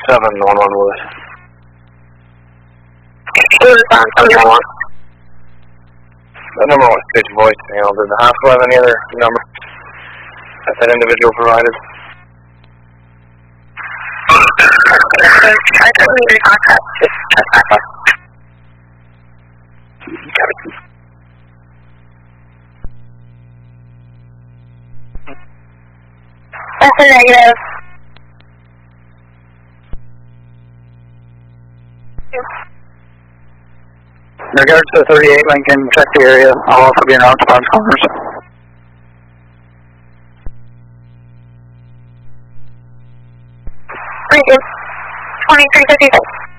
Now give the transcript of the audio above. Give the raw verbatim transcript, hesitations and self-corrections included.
seven one one Lewis. Lewis on seven one one. That number was pitch voicemail. Did the hospital have any other number that that individual provided? I couldn't even contact this chest access. That's a negative. In regards to thirty-eight Lincoln, check the area. I'll also be in response corners. Lincoln, twenty-three fifty-six.